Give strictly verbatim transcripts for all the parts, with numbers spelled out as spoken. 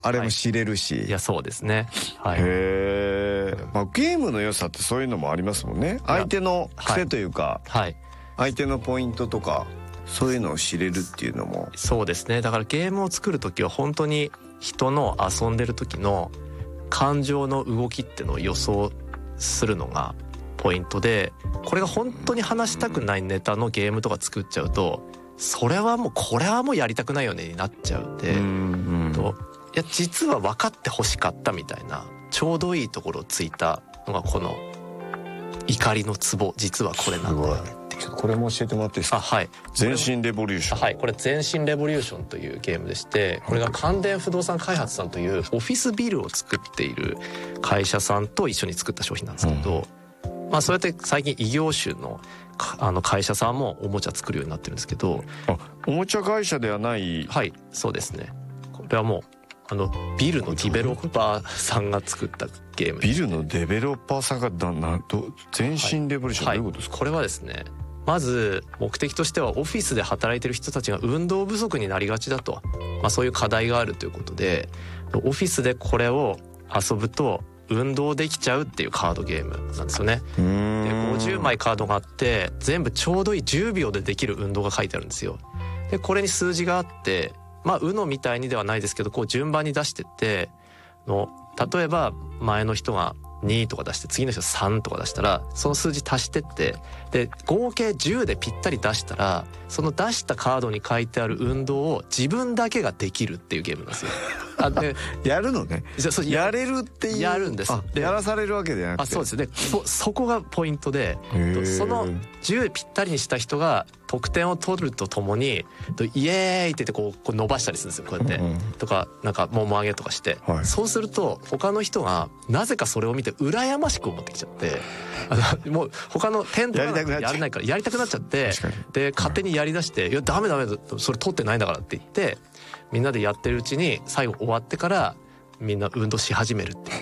あれも知れるし、 はい、いやそうですね、はい、 へえ、まあ、ゲームの良さってそういうのもありますもんね。相手の癖というか、 はいはい、 相手のポイントとかそういうのを知れるっていうのも。 そうですね。だからゲームを作るときは本当に人の遊んでる時の感情の動きってのを予想するのがポイントで、これが本当に話したくないネタのゲームとか作っちゃうと、それはもうこれはもうやりたくないよねになっちゃうんで、うんといや実は分かって欲しかったみたいなちょうどいいところをついたのがこの怒りのツボ、実はこれなんだよね。 これも教えてもらっていいですか。 あ、はい、 全身レボリューション。 はい、これ全身レボリューションというゲームでして、これが関電不動産開発さんというオフィスビルを作っている会社さんと一緒に作った商品なんですけど、うん、まあそうやって最近異業種のあの会社さんもおもちゃ作るようになってるんですけど。 あ、おもちゃ会社ではない。 はい、そうですね。これはもうあのビルのディベロッパーさんが作ったゲームで、 ビルのデベロッパーさんがだなど全身レボリューション、はい、どういうことですか。 これはですね、まず目的としてはオフィスで働いてる人たちが運動不足になりがちだと、まあ、そういう課題があるということで、オフィスでこれを遊ぶと運動できちゃうっていうカードゲームなんですよね。でごじゅうまいカードがあって全部ちょうどいいじゅうびょうでできる運動が書いてあるんですよ。でこれに数字があって、まあ ウノ みたいにではないですけど、こう順番に出してっての、例えば前の人がにとか出して次の人さんとか出したらその数字足してって、で合計じゅうでぴったり出したらその出したカードに書いてある運動を自分だけができるっていうゲームなんですよ。あでやるのね。 そややれるっていう。 やるんです。 でやらされるわけじゃなくて。 あ、そうですね。そ, そこがポイントで、そのじゅうぴったりにした人が得点を取るとともにイエーイって言ってこう、こう伸ばしたりするんですよ、こうやって、うんうん、とかなんかもも上げとかして、はい、そうすると他の人がなぜかそれを見て羨ましく思ってきちゃって、あのもう他の点とかやらないからやりたくなっちゃって、で勝手にやりだして「いやダメダメそれ取ってないんだから」って言ってみんなでやってるうちに最後終わってからみんな運動し始めるっていう。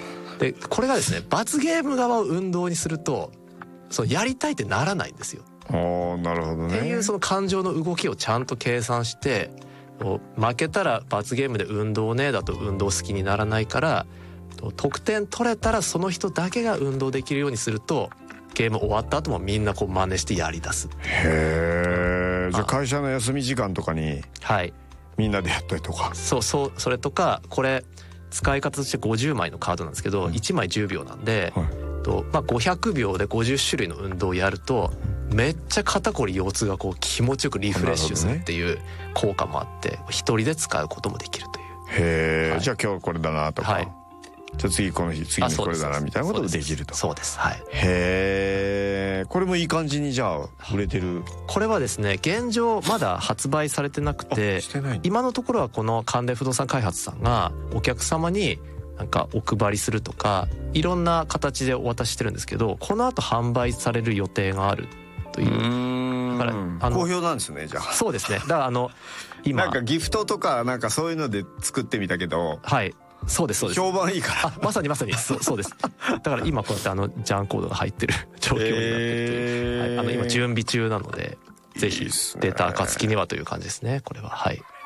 でこれがですね、罰ゲーム側を運動にするとそのやりたいってならないんですよ。 ああ、なるほどね。 っていうその感情の動きをちゃんと計算して、負けたら罰ゲームで運動ねだと運動好きにならないから、得点取れたらその人だけが運動できるようにするとゲーム終わった後もみんなこう真似してやり出す。 へえ。じゃあ会社の休み時間とかにはいみんなでやったりとか。 そうそう、それとかこれ使い方としてごじゅうまいのカードなんですけど、うん、いちまいじゅうびょうなんで、はい、とまあ、ごひゃくびょうでごじゅっしゅるいの運動をやるとめっちゃ肩こり腰痛がこう気持ちよくリフレッシュするっていう効果もあって一人で使うこともできるという。 へえ、 はい、 じゃあ今日これだなとか、はい、じゃあ次この日次にこれだなみたいなこともできると。 そうです、はい。 へえ、これもいい感じにじゃあ売れてる。 これはですね、現状まだ発売されてなくて、今のところはこの関電不動産開発さんがお客様になんかお配りするとかいろんな形でお渡ししてるんですけど、この後販売される予定があるという。うーん、だからあの好評なんですね。じゃあそうですね。だからあの今なんかギフトとかなんかそういうので作ってみたけど、 はい、そうですそうです。 評判いいから。 あ、まさにまさにそうそうです。だから今こうやってあのジャンコードが入ってる状況になってるという、えーはい、あの今準備中なのでぜひデータ暁にはという感じですね、これは。はい。